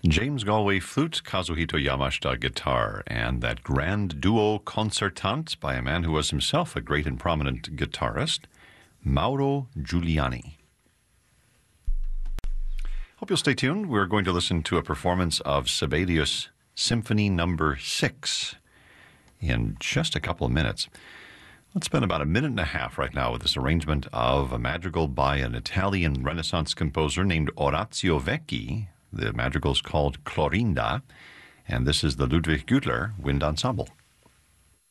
James Galway flute, Kazuhito Yamashita guitar, and that grand duo concertante by a man who was himself a great and prominent guitarist, Mauro Giuliani. Hope you'll stay tuned. We're going to listen to a performance of Sibelius Symphony No. 6 in just a couple of minutes. Let's spend about a minute and a half right now with this arrangement of a madrigal by an Italian Renaissance composer named Orazio Vecchi. The madrigal is called Clorinda, and this is the Ludwig Gütler Wind Ensemble.